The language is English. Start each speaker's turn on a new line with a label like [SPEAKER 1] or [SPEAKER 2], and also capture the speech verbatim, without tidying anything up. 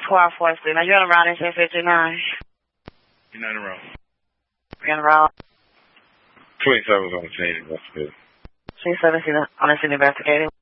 [SPEAKER 1] twelve fourth Street. Now you're on the route S fifty-nine.
[SPEAKER 2] You're not in the road.
[SPEAKER 1] You're on the route.
[SPEAKER 2] twenty-seven's on the scene. That's good.
[SPEAKER 1] twenty-seven on the scene investigating.